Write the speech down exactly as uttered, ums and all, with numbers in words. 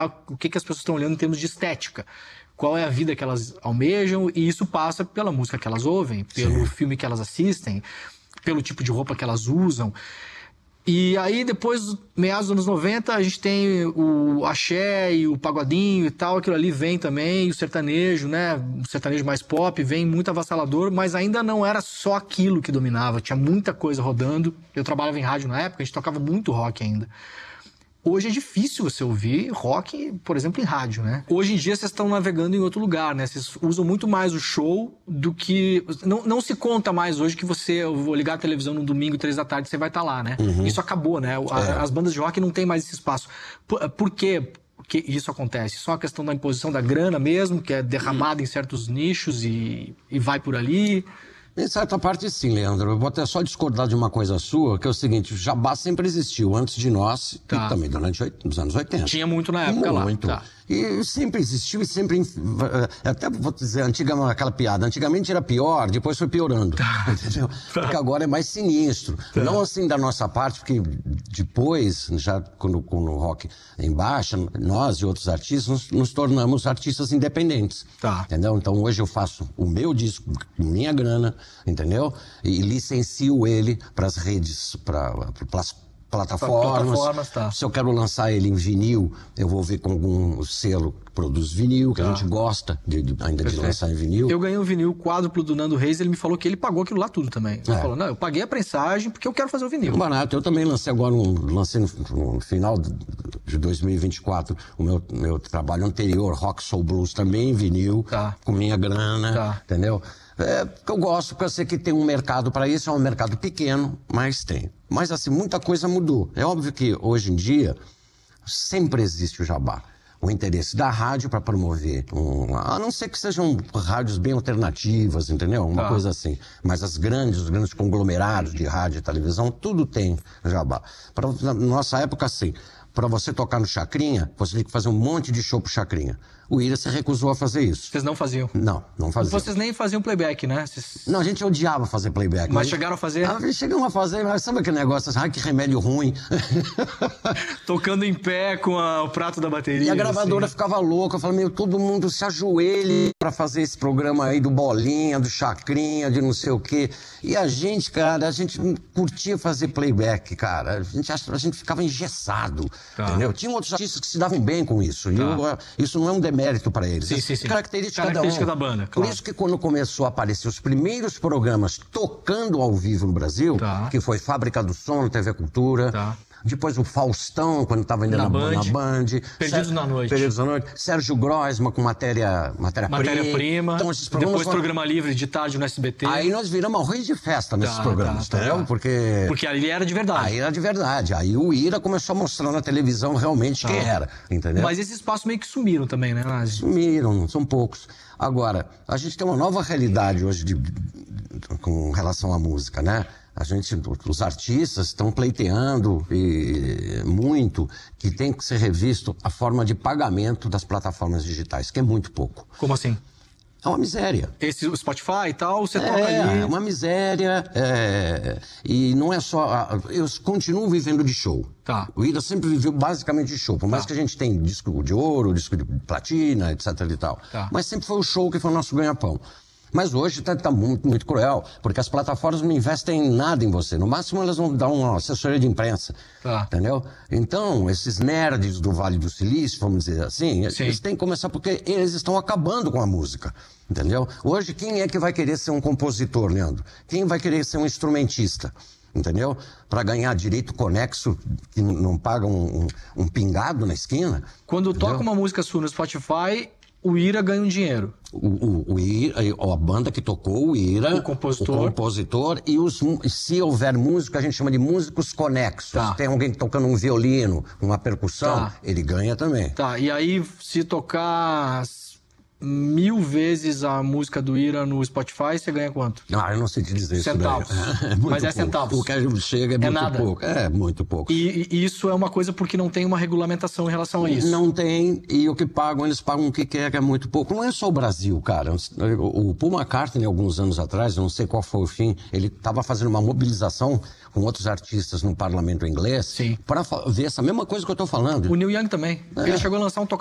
o que, que as pessoas estão olhando em termos de estética. Qual é a vida que elas almejam, e isso passa pela música que elas ouvem, pelo Sim. filme que elas assistem, pelo tipo de roupa que elas usam. E aí, depois, meados dos anos noventa, a gente tem o axé e o pagodinho e tal, aquilo ali vem também, o sertanejo, né? O sertanejo mais pop, vem muito avassalador, mas ainda não era só aquilo que dominava, tinha muita coisa rodando. Eu trabalhava em rádio na época, a gente tocava muito rock ainda. Hoje é difícil você ouvir rock, por exemplo, em rádio, né? Hoje em dia vocês estão navegando em outro lugar, né? Vocês usam muito mais o show do que... Não, não se conta mais hoje que você... Eu vou ligar a televisão no domingo, três da tarde, você vai estar lá, né? Uhum. Isso acabou, né? A, é. As bandas de rock não tem mais esse espaço. Por, por quê que isso acontece? Só a questão da imposição da grana mesmo, que é derramada uhum. em certos nichos e, e vai por ali... Em certa parte, sim, Leandro. Eu vou até só discordar de uma coisa sua, que é o seguite: o jabá sempre existiu antes de nós, tá. e também durante os anos oitenta. Tinha muito na época lá. Muito. Tá. E sempre existiu e sempre... Até vou dizer, antigamente, aquela piada, antigamente era pior, depois foi piorando. Tá. Entendeu? Tá. Porque agora é mais sinistro. Tá. Não assim da nossa parte, porque depois, já quando, quando o rock em baixa, nós e outros artistas nos, nos tornamos artistas independentes. Tá. Entendeu? Então hoje eu faço o meu disco, minha grana, entendeu? E licencio ele para as redes, para as plataformas. plataformas tá. Se eu quero lançar ele em vinil, eu vou ver com algum selo que produz vinil, que tá. a gente gosta de, de, ainda Perfeito. de lançar em vinil. Eu ganhei um vinil quádruplo do Nando Reis, ele me falou que ele pagou aquilo lá tudo também. Ele é. falou, não, eu paguei a prensagem porque eu quero fazer o vinil. Barato, eu também lancei agora, um, lancei no, no final de dois mil e vinte e quatro o meu, meu trabalho anterior, Rock Soul Blues, também em vinil, tá. com minha grana, tá. entendeu? É, que eu gosto, porque eu sei que tem um mercado para isso, é um mercado pequeno, mas tem. Mas assim, muita coisa mudou. É óbvio que hoje em dia sempre existe o jabá. O interesse da rádio para promover, um, a não ser que sejam rádios bem alternativas, entendeu? Uma tá. coisa assim. Mas as grandes, os grandes conglomerados de rádio e televisão, tudo tem jabá. Pra, na nossa época, assim, para você tocar no Chacrinha, você tem que fazer um monte de show pro Chacrinha. O Ira se recusou a fazer isso. Vocês não faziam? Não, não faziam. Vocês nem faziam playback, né? Vocês... Não, a gente odiava fazer playback. Mas, mas chegaram a fazer? Ah, chegamos a fazer, mas sabe aquele negócio assim, ai, que remédio ruim. Tocando em pé com a, o prato da bateria. E a gravadora assim. ficava louca, eu falava, meu, todo mundo se ajoelhe pra fazer esse programa aí do Bolinha, do Chacrinha, de não sei o quê. E a gente, cara, a gente curtia fazer playback, cara. A gente, a gente ficava engessado, tá. entendeu? Tinha outros artistas que se davam bem com isso. Tá. E eu, isso não é um demérito para eles. Sim, sim, sim. Característica, Característica da, um. da banda, claro. Por isso que quando começou a aparecer os primeiros programas tocando ao vivo no Brasil, tá. que foi Fábrica do Som, T V Cultura, tá. depois o Faustão, quando estava ainda na, na, Band. na Band. Perdidos Sér... na Noite. Perdidos na Noite. Sérgio Groisman com matéria, matéria, matéria-prima. Então, esses programas depois foram... Programa Livre de tarde no S B T. Aí nós viramos arroz de festa nesses tá, programas, tá, entendeu? Tá. Porque... Porque ali era de verdade. Aí era de verdade. Aí o Ira começou a mostrar na televisão realmente tá. quem era, entendeu? Mas esses espaços meio que sumiram também, né, Nazi? Sumiram, são poucos. Agora, a gente tem uma nova realidade hoje de, de, com relação à música, né? A gente, os artistas estão pleiteando e, muito que tem que ser revisto a forma de pagamento das plataformas digitais, que é muito pouco. Como assim? É uma miséria. Esse o Spotify e tal, você é, toca ali... É, uma miséria. É, e não é só... Eu continuo vivendo de show. Tá. O Ira sempre viveu basicamente de show. Por mais tá. que a gente tenha disco de ouro, disco de platina, etc e tal. Tá. Mas sempre foi o show que foi o nosso ganha-pão. Mas hoje está tá muito, muito cruel, porque as plataformas não investem em nada em você. No máximo elas vão dar uma assessoria de imprensa, tá. entendeu? Então, esses nerds do Vale do Silício, vamos dizer assim, Sim. eles têm que começar porque eles estão acabando com a música, entendeu? Hoje, quem é que vai querer ser um compositor, Leandro? Quem vai querer ser um instrumentista? Entendeu? Para ganhar direito conexo, que não paga um, um, um pingado na esquina. Quando entendeu? toca uma música sua no Spotify... O Ira ganha um dinheiro. O, o, o Ira, a banda que tocou, o Ira, o compositor, o compositor e os, se houver músico, a gente chama de músicos conexos. Tá. Tem alguém tocando um violino, uma percussão, tá. ele ganha também. Tá, e aí se tocar mil vezes a música do Ira no Spotify, você ganha quanto? Ah, eu não sei te dizer centavos. isso daí. É muito Mas é pouco. centavos. O que chega é, é muito nada. pouco. É, muito pouco. E, e isso é uma coisa porque não tem uma regulamentação em relação a isso. Não tem, e o que pagam, eles pagam o que quer, que é muito pouco. Não é só o Brasil, cara. O Paul McCartney, alguns anos atrás, não sei qual foi o fim, ele estava fazendo uma mobilização com outros artistas no parlamento inglês para ver essa mesma coisa que eu estou falando. O Neil Young também. É. Ele chegou a lançar um